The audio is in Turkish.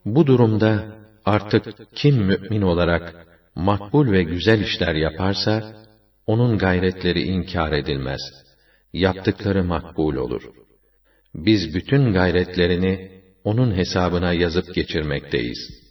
Bu durumda artık kim mümin olarak makbul ve güzel işler yaparsa, onun gayretleri inkar edilmez. Yaptıkları makbul olur. Biz bütün gayretlerini onun hesabına yazıp geçirmekteyiz.